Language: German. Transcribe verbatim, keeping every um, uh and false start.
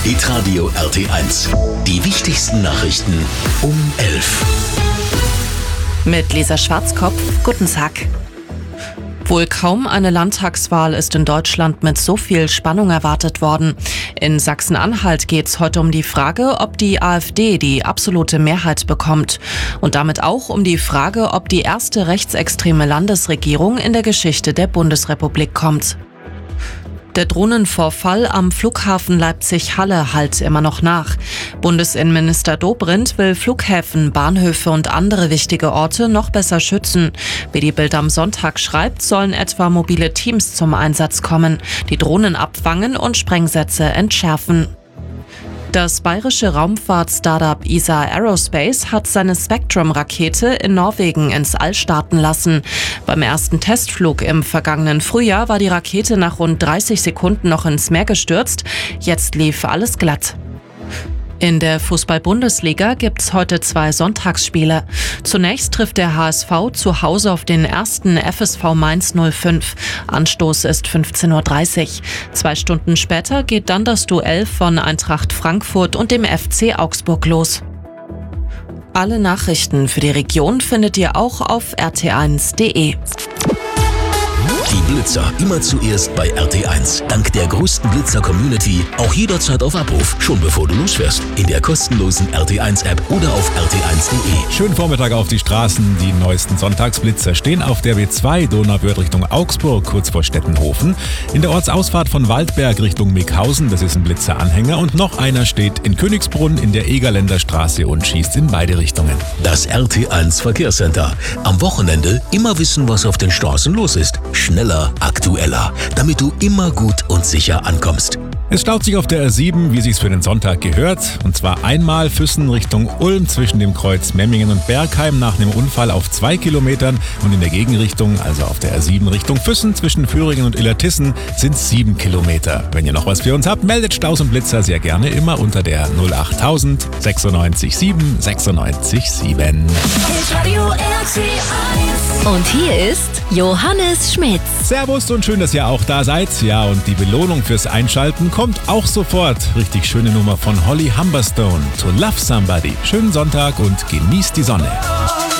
Hitradio R T eins. Die wichtigsten Nachrichten um elf. Mit Lisa Schwarzkopf, guten Tag. Wohl kaum eine Landtagswahl ist in Deutschland mit so viel Spannung erwartet worden. In Sachsen-Anhalt geht es heute um die Frage, ob die AfD die absolute Mehrheit bekommt. Und damit auch um die Frage, ob die erste rechtsextreme Landesregierung in der Geschichte der Bundesrepublik kommt. Der Drohnenvorfall am Flughafen Leipzig-Halle hallt immer noch nach. Bundesinnenminister Dobrindt will Flughäfen, Bahnhöfe und andere wichtige Orte noch besser schützen. Wie die Bild am Sonntag schreibt, sollen etwa mobile Teams zum Einsatz kommen, die Drohnen abfangen und Sprengsätze entschärfen. Das bayerische Raumfahrt-Startup E S A Aerospace hat seine Spectrum-Rakete in Norwegen ins All starten lassen. Beim ersten Testflug im vergangenen Frühjahr war die Rakete nach rund dreißig Sekunden noch ins Meer gestürzt. Jetzt lief alles glatt. In der Fußball-Bundesliga gibt's heute zwei Sonntagsspiele. Zunächst trifft der H S V zu Hause auf den ersten F S V Mainz null fünf. Anstoß ist fünfzehn Uhr dreißig. Zwei Stunden später geht dann das Duell von Eintracht Frankfurt und dem F C Augsburg los. Alle Nachrichten für die Region findet ihr auch auf r t eins punkt d e. Die Blitzer immer zuerst bei R T eins. Dank der größten Blitzer-Community auch jederzeit auf Abruf, schon bevor du losfährst. In der kostenlosen R T eins App oder auf r t eins punkt d e. Schönen Vormittag auf die Straßen. Die neuesten Sonntagsblitzer stehen auf der B zwei Donauwörth Richtung Augsburg, kurz vor Stettenhofen. In der Ortsausfahrt von Waldberg Richtung Mickhausen, das ist ein Blitzeranhänger. Und noch einer steht in Königsbrunn in der Egerländer Straße und schießt in beide Richtungen. Das R T eins Verkehrscenter. Am Wochenende immer wissen, was auf den Straßen los ist. Schneller, aktueller, damit du immer gut und sicher ankommst. Es staut sich auf der R sieben, wie sich's für den Sonntag gehört. Und zwar einmal Füssen Richtung Ulm zwischen dem Kreuz Memmingen und Bergheim nach einem Unfall auf zwei Kilometern. Und in der Gegenrichtung, also auf der R sieben Richtung Füssen zwischen Föhringen und Illertissen, sind sieben Kilometer. Wenn ihr noch was für uns habt, meldet Staus und Blitzer sehr gerne immer unter der null achttausend sechsundneunzig sieben sechsundneunzig sieben. Und hier ist Johannes Schmitz. Servus und schön, dass ihr auch da seid. Ja, und die Belohnung fürs Einschalten kommt auch sofort. Richtig schöne Nummer von Holly Humberstone, To Love Somebody. Schönen Sonntag und genießt die Sonne.